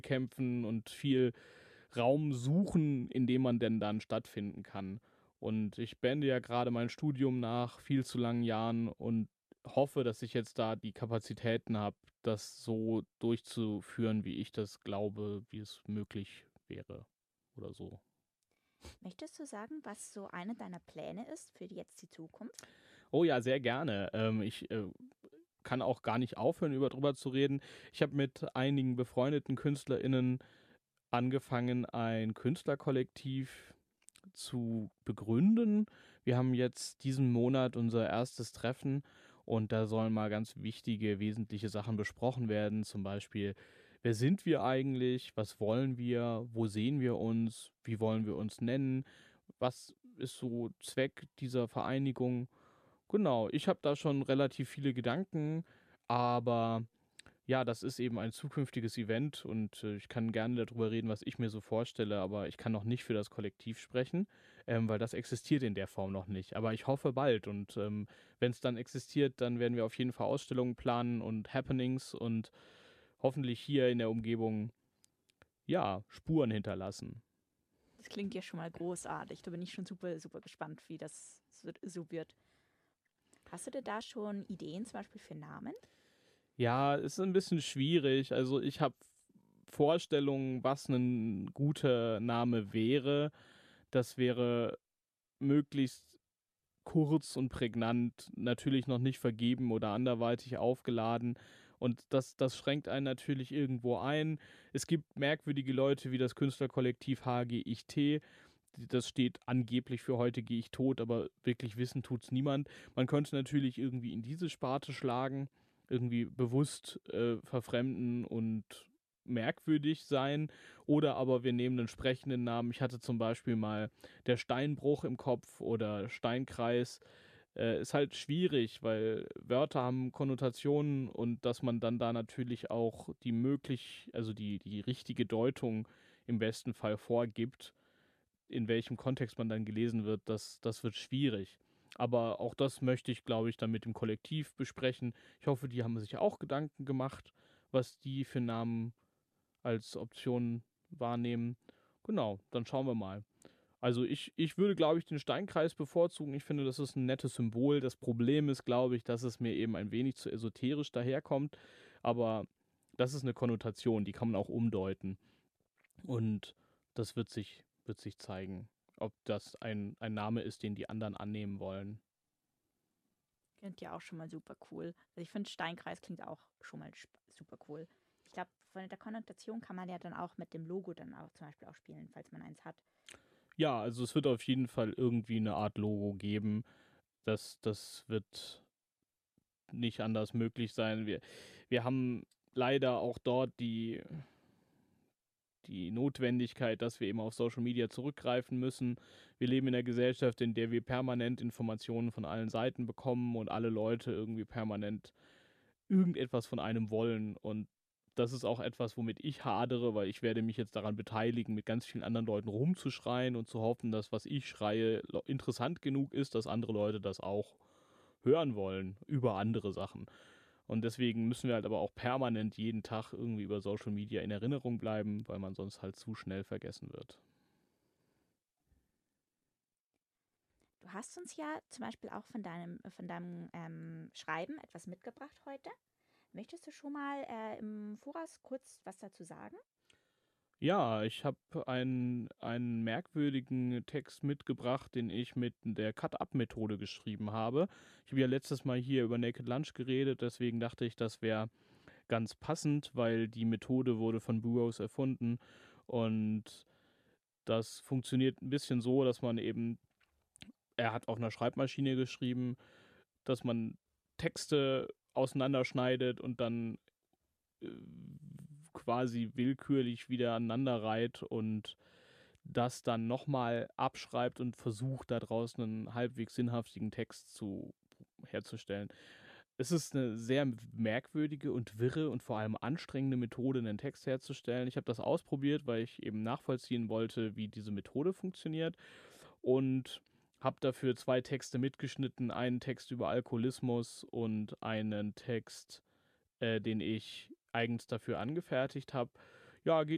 kämpfen und viel Raum suchen, in dem man denn dann stattfinden kann. Und ich beende ja gerade mein Studium nach viel zu langen Jahren und hoffe, dass ich jetzt da die Kapazitäten habe, das so durchzuführen, wie ich das glaube, wie es möglich wäre oder so. Möchtest du sagen, was so eine deiner Pläne ist für jetzt die Zukunft? Oh ja, sehr gerne. Ich kann auch gar nicht aufhören, drüber zu reden. Ich habe mit einigen befreundeten KünstlerInnen angefangen, ein Künstlerkollektiv zu begründen. Wir haben jetzt diesen Monat unser erstes Treffen und da sollen mal ganz wichtige, wesentliche Sachen besprochen werden. Zum Beispiel, wer sind wir eigentlich? Was wollen wir? Wo sehen wir uns? Wie wollen wir uns nennen? Was ist so Zweck dieser Vereinigung? Genau, ich habe da schon relativ viele Gedanken, aber ja, das ist eben ein zukünftiges Event und ich kann gerne darüber reden, was ich mir so vorstelle, aber ich kann noch nicht für das Kollektiv sprechen, weil das existiert in der Form noch nicht. Aber ich hoffe bald und wenn es dann existiert, dann werden wir auf jeden Fall Ausstellungen planen und Happenings und hoffentlich hier in der Umgebung, ja, Spuren hinterlassen. Das klingt ja schon mal großartig. Da bin ich schon super, super gespannt, wie das so wird. Hast du dir da schon Ideen zum Beispiel für Namen? Ja, ist ein bisschen schwierig. Also ich habe Vorstellungen, was ein guter Name wäre. Das wäre möglichst kurz und prägnant, natürlich noch nicht vergeben oder anderweitig aufgeladen. Und das schränkt einen natürlich irgendwo ein. Es gibt merkwürdige Leute wie das Künstlerkollektiv HGIT. Das steht angeblich für heute gehe ich tot, aber wirklich wissen tut's niemand. Man könnte natürlich irgendwie in diese Sparte schlagen, irgendwie bewusst verfremden und merkwürdig sein. Oder aber wir nehmen einen sprechenden Namen. Ich hatte zum Beispiel mal der Steinbruch im Kopf oder Steinkreis. Ist halt schwierig, weil Wörter haben Konnotationen und dass man dann da natürlich auch also die richtige Deutung im besten Fall vorgibt, in welchem Kontext man dann gelesen wird, das wird schwierig. Aber auch das möchte ich, glaube ich, dann mit dem Kollektiv besprechen. Ich hoffe, die haben sich auch Gedanken gemacht, was die für Namen als Option wahrnehmen. Genau, dann schauen wir mal. Also ich würde, glaube ich, den Steinkreis bevorzugen. Ich finde, das ist ein nettes Symbol. Das Problem ist, glaube ich, dass es mir eben ein wenig zu esoterisch daherkommt. Aber das ist eine Konnotation, die kann man auch umdeuten. Und das wird sich zeigen, ob das ein Name ist, den die anderen annehmen wollen. Klingt ja auch schon mal super cool. Also ich finde, Steinkreis klingt auch schon mal super cool. Ich glaube, von der Konnotation kann man ja dann auch mit dem Logo dann auch zum Beispiel auch spielen, falls man eins hat. Ja, also es wird auf jeden Fall irgendwie eine Art Logo geben. Das wird nicht anders möglich sein. Wir haben leider auch dort die Notwendigkeit, dass wir eben auf Social Media zurückgreifen müssen. Wir leben in einer Gesellschaft, in der wir permanent Informationen von allen Seiten bekommen und alle Leute irgendwie permanent irgendetwas von einem wollen. Und das ist auch etwas, womit ich hadere, weil ich werde mich jetzt daran beteiligen, mit ganz vielen anderen Leuten rumzuschreien und zu hoffen, dass was ich schreie interessant genug ist, dass andere Leute das auch hören wollen über andere Sachen. Und deswegen müssen wir halt aber auch permanent jeden Tag irgendwie über Social Media in Erinnerung bleiben, weil man sonst halt zu schnell vergessen wird. Du hast uns ja zum Beispiel auch von deinem Schreiben etwas mitgebracht heute. Möchtest du schon mal im Voraus kurz was dazu sagen? Ja, ich habe einen merkwürdigen Text mitgebracht, den ich mit der Cut-Up-Methode geschrieben habe. Ich habe ja letztes Mal hier über Naked Lunch geredet, deswegen dachte ich, das wäre ganz passend, weil die Methode wurde von Burroughs erfunden und das funktioniert ein bisschen so, dass man eben, er hat auf einer Schreibmaschine geschrieben, dass man Texte auseinanderschneidet und dann äh, quasi willkürlich wieder aneinander reiht und das dann nochmal abschreibt und versucht, daraus einen halbwegs sinnhaftigen Text herzustellen. Es ist eine sehr merkwürdige und wirre und vor allem anstrengende Methode, einen Text herzustellen. Ich habe das ausprobiert, weil ich eben nachvollziehen wollte, wie diese Methode funktioniert und habe dafür zwei Texte mitgeschnitten. Einen Text über Alkoholismus und einen Text, den ich eigens dafür angefertigt habe. Ja, geht